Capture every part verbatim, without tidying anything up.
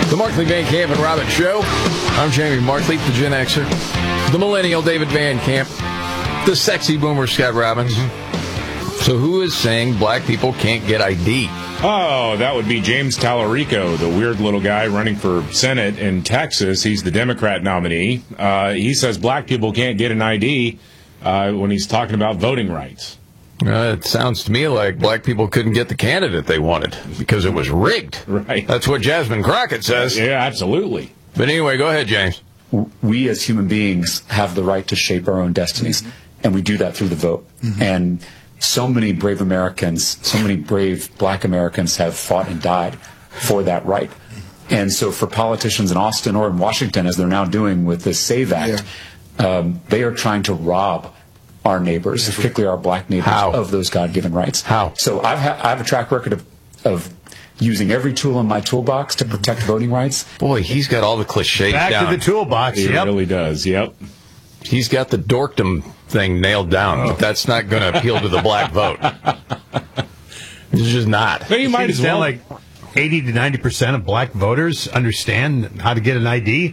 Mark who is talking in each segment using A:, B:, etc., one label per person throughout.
A: The Markley, Van Camp, and Robbins Show. I'm Jamie Markley, the Gen Xer. The Millennial, David Van Camp. The sexy boomer, Scott Robbins. Mm-hmm. So who is saying black people can't get I D?
B: Oh, that would be James Tallarico, the weird little guy running for Senate in Texas. He's the Democrat nominee. Uh, he says black people can't get an I D uh, when he's talking about voting rights.
A: Uh, it sounds to me like black people couldn't get the candidate they wanted because it was rigged.
B: Right.
A: That's what Jasmine Crockett says.
B: Yeah, absolutely.
A: But anyway, go ahead, James.
C: We as human beings have the right to shape our own destinies, mm-hmm. and we do that through the vote. Mm-hmm. And so many brave Americans, so many brave black Americans have fought and died for that right. And so for politicians in Austin or in Washington, as they're now doing with this SAVE Act, yeah. um, they are trying to rob our neighbors, particularly our black neighbors,
A: How?
C: of those God-given rights.
A: How?
C: So I've ha- I have a track record of, of using every tool in my toolbox to protect voting rights.
A: Boy, he's got all the cliches
D: Back
A: down.
D: to the toolbox.
B: He
D: yep.
B: really does, yep.
A: He's got the dorkdom thing nailed down, but that's not going to appeal to the black vote. It's just not.
B: But you might as well.
D: Like eighty to ninety percent of black voters understand how to get an I D.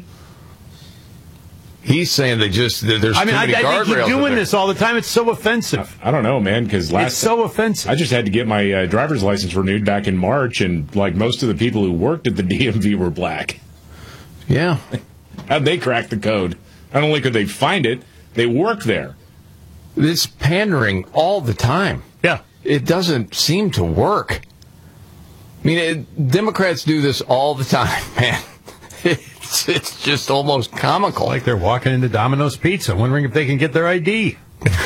A: He's saying they just, there's
D: I mean,
A: too many
D: I, I
A: guardrails.
D: they keep doing
A: there.
D: this all the time. It's so offensive.
B: I don't know, man, because last
D: It's so offensive.
B: I just had to get my uh, driver's license renewed back in March, and like most of the people who worked at the D M V were black.
A: Yeah.
B: How'd they crack the code? Not only could they find it, they work there.
A: It's pandering all the time.
D: Yeah.
A: It doesn't seem to work. I mean, it, Democrats do this all the time, man. It's, it's just almost comical.
D: Like they're walking into Domino's Pizza, wondering if they can get their I D.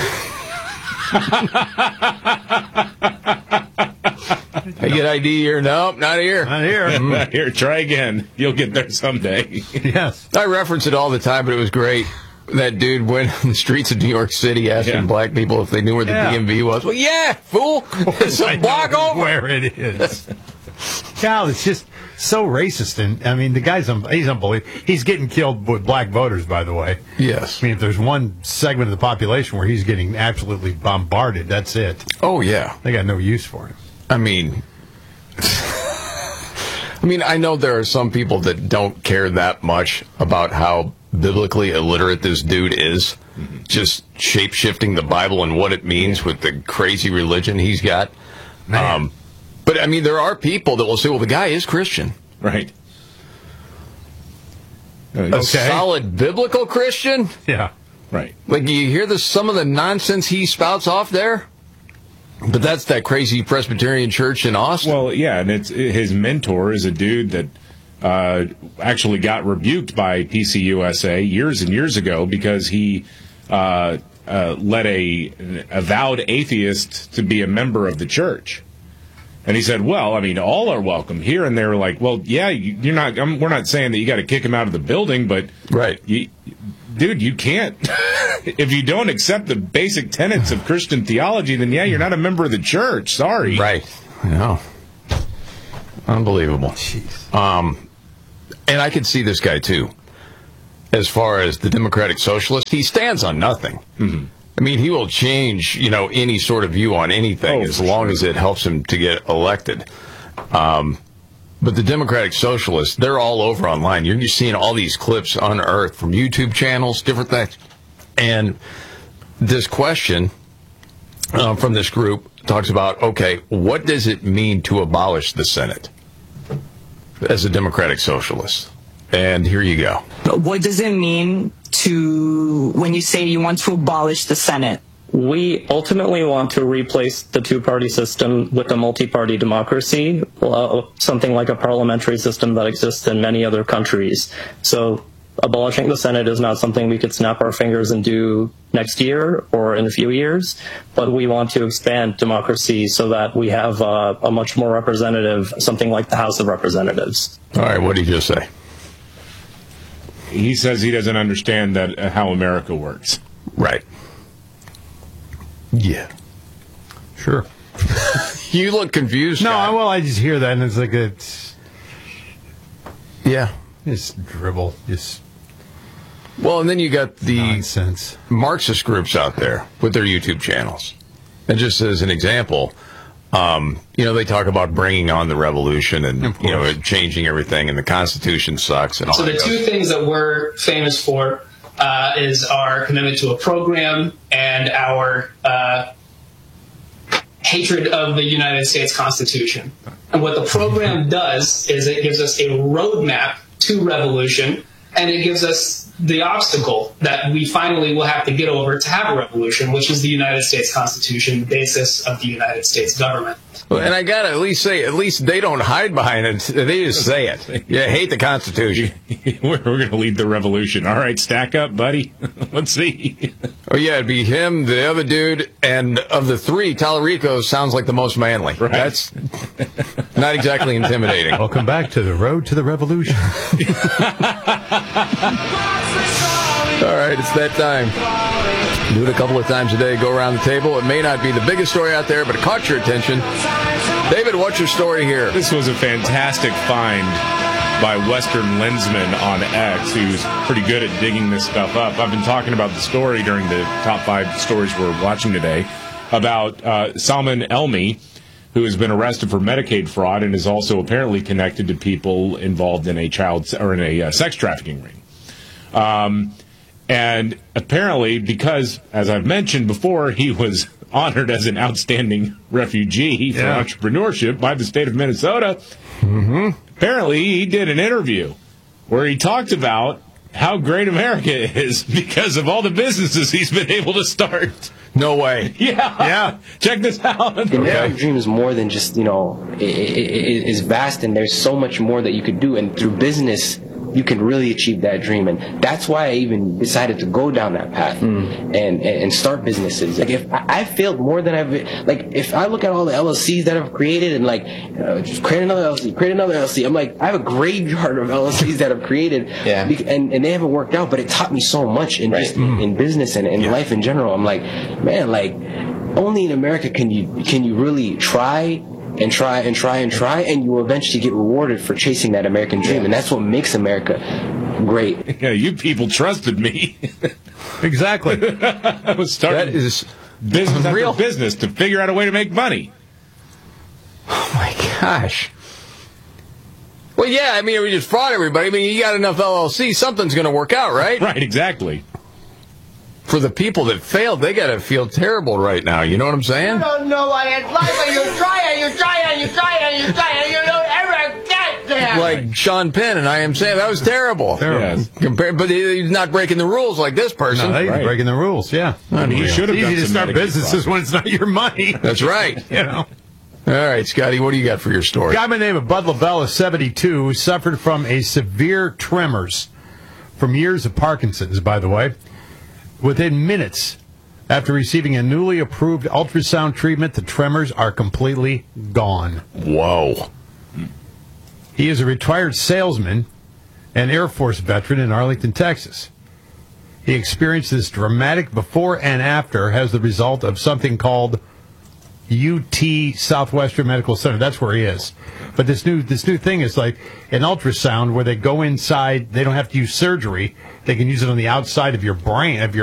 A: I get I D here? Nope, not here.
D: Not here.
B: Here, try again. You'll get there someday.
D: Yes.
A: I reference it all the time, but it was great. That dude went on the streets of New York City asking
B: Yeah.
A: black people if they knew where the
D: Yeah.
A: D M V was. Well, yeah, fool. It's
D: I
A: a
D: know
A: block over.
D: where it is. God, it's just so racist. And I mean, the guy's un- he's unbelievable. He's getting killed with black voters, by the way.
A: Yes.
D: I mean, if there's one segment of the population where he's getting absolutely bombarded, that's it.
A: Oh, yeah.
D: They got no use for him.
A: I mean, I mean, I know there are some people that don't care that much about how biblically illiterate this dude is. Mm-hmm. Just shape-shifting the Bible and what it means with the crazy religion he's got.
D: Man.
A: Um, but, I mean, there are people that will say, well, the guy is Christian.
B: Right.
A: A
D: Okay.
A: solid biblical Christian?
D: Yeah.
B: Right.
A: Like, you hear the, some of the nonsense he spouts off there? But that's that crazy Presbyterian church in Austin.
B: Well, yeah, and it's his mentor is a dude that uh, actually got rebuked by P C U S A years and years ago because he uh, uh, led a an avowed atheist to be a member of the church. And he said, well, I mean, all are welcome here. And they were like, well, yeah, you're not, I'm, we're not saying that you got to kick him out of the building, but
A: right.
B: you, dude, you can't. If you don't accept the basic tenets of Christian theology, then yeah, you're not a member of the church. Sorry.
A: Right. I know. Unbelievable.
D: Jeez.
A: Um, and I can see this guy, too. As far as the Democratic Socialist, he stands on nothing. Mm-hmm. I mean, he will change, you know, any sort of view on anything
B: oh,
A: as long
B: sure.
A: as it helps him to get elected. Um, but the Democratic Socialists, they're all over online. You're just seeing all these clips unearthed from YouTube channels, different things. And this question uh, from this group talks about, okay, what does it mean to abolish the Senate as a Democratic Socialist? And here you go.
E: What does it mean to, when you say you want to abolish the Senate?
F: We ultimately want to replace the two-party system with a multi-party democracy, uh, something like a parliamentary system that exists in many other countries. So abolishing the Senate is not something we could snap our fingers and do next year or in a few years, but we want to expand democracy so that we have uh, a much more representative, something like the House of Representatives.
A: All right, what did he just say?
B: He says he doesn't understand that uh, how America works.
A: Right. Yeah.
D: Sure.
A: You look confused.
D: No,
A: Scott.
D: well, I just hear that, and it's like it's
A: Yeah.
D: just dribble, just
A: Well, and then you got the
D: nonsense.
A: Marxist groups out there with their YouTube channels. And just as an example, Um, you know, they talk about bringing on the revolution and, you know, changing everything, and the Constitution sucks. And all
G: so the
A: that
G: two
A: goes.
G: things that we're famous for uh, is our commitment to a program and our uh, hatred of the United States Constitution. And what the program does is it gives us a roadmap to revolution, and it gives us the obstacle that we finally will have to get over to have a revolution, which is the United States Constitution, the basis of the United States government.
A: Well, and I gotta at least say, at least they don't hide behind it. They just say it. Yeah, hate the Constitution.
B: we're we're going to lead the revolution. All right, stack up, buddy. Let's see.
A: Oh yeah, it'd be him, the other dude, and of the three, Tallarico sounds like the most manly.
B: Right.
A: That's not exactly intimidating.
D: Welcome back to the road to the revolution.
A: All right, it's that time. Do it a couple of times a day. Go around the table. It may not be the biggest story out there, but it caught your attention. David, what's your story here?
B: This was a fantastic find by Western Lensman on X, who's pretty good at digging this stuff up. I've been talking about the story during the top five stories we're watching today about uh, Salman Elmi, who has been arrested for Medicaid fraud and is also apparently connected to people involved in a child or in a uh, sex trafficking ring. Um, and apparently, because, as I've mentioned before, he was honored as an outstanding refugee for
D: Yeah.
B: entrepreneurship by the state of Minnesota,
A: Mm-hmm.
B: apparently he did an interview where he talked about how great America is because of all the businesses he's been able to start.
A: No way.
B: Yeah.
D: Yeah.
B: Check this out.
H: The American dream is more than just, you know, it, it, it is vast, and there's so much more that you could do. And through business, you can really achieve that dream. And that's why I even decided to go down that path mm. and, and, and start businesses. Like, if I, I failed more than I've, like, if I look at all the L L Cs that I've created and, like, uh, just create another L L C, create another L L C, I'm like, I have a graveyard of L L Cs that I've created,
I: yeah.
H: and, and they haven't worked out, but it taught me so much in
I: right.
H: just mm. in business and in yeah. life in general. I'm like, man, like, only in America can you can you really try and try and try and try, and you will eventually get rewarded for chasing that American dream. And that's what makes America great.
B: Yeah, you people trusted me.
D: Exactly.
B: I was starting
A: That is
B: business
A: real
B: after business to figure out a way to make money.
A: Oh my gosh. Well, yeah, I mean, we just fraud everybody. I mean, you got enough L L C, something's going to work out, right?
B: Right, exactly.
A: For the people that failed, they got to feel terrible right now. You know what I'm saying?
J: You don't know what it's like when you try and you try and you try and you try and you don't ever get there.
A: Like Sean Penn and I am saying, that was terrible.
D: Terrible.
B: Yes.
A: Compared, but he's not breaking the rules like this person.
D: No, he's
B: Right.
D: breaking the rules, yeah.
B: I mean, he should have
D: It's
B: done
D: easy to
B: some
D: start
B: Medicaid
D: businesses
B: fraud.
D: when it's not your money.
A: That's right.
D: You know?
A: All right, Scotty, what do you got for your story?
D: A guy by the name of Bud Lavelle is seventy-two, who suffered from a severe tremors from years of Parkinson's, by the way. Within minutes after receiving a newly approved ultrasound treatment, the tremors are completely gone.
A: Whoa.
D: He is a retired salesman and Air Force veteran in Arlington, Texas. He experienced this dramatic before and after as the result of something called U T Southwestern Medical Center. That's where he is. But this new this new thing is like an ultrasound where they go inside. They don't have to use surgery. They can use it on the outside of your brain, of your